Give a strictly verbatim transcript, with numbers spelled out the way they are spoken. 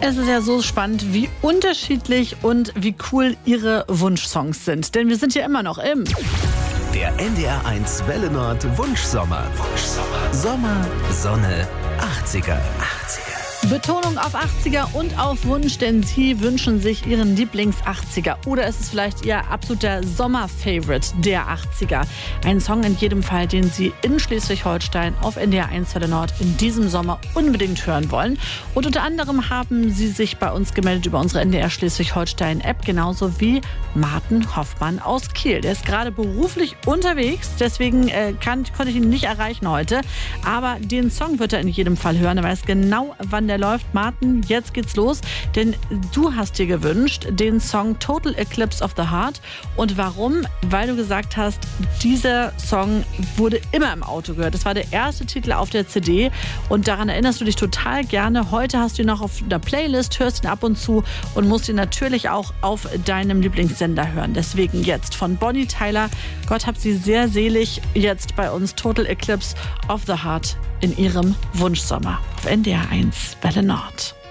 Es ist ja so spannend, wie unterschiedlich und wie cool ihre Wunschsongs sind. Denn wir sind ja immer noch im... Der N D R eins Welle Nord Wunschsommer. Wunschsommer. Sommer, Sonne, achtziger. achtziger. Betonung auf achtziger und auf Wunsch, denn Sie wünschen sich Ihren Lieblings-achtziger. Oder ist es vielleicht Ihr absoluter Sommer-Favorite der achtziger? Ein Song in jedem Fall, den Sie in Schleswig-Holstein auf N D R eins Welle Nord in diesem Sommer unbedingt hören wollen. Und unter anderem haben Sie sich bei uns gemeldet über unsere N D R Schleswig-Holstein-App, genauso wie Martin Hoffmann aus Kiel. Der ist gerade beruflich unterwegs, deswegen äh, kann, konnte ich ihn nicht erreichen heute. Aber den Song wird er in jedem Fall hören. Er weiß genau, wann der läuft. Martin, jetzt geht's los, denn du hast dir gewünscht den Song Total Eclipse of the Heart. Und warum? Weil du gesagt hast, dieser Song wurde immer im Auto gehört. Das war der erste Titel auf der C D und daran erinnerst du dich total gerne. Heute hast du ihn noch auf der Playlist, hörst ihn ab und zu und musst ihn natürlich auch auf deinem Lieblingssender hören. Deswegen jetzt von Bonnie Tyler, Gott hab sie sehr selig, jetzt bei uns Total Eclipse of the Heart in ihrem Wunschsommer auf N D R eins Welle Nord.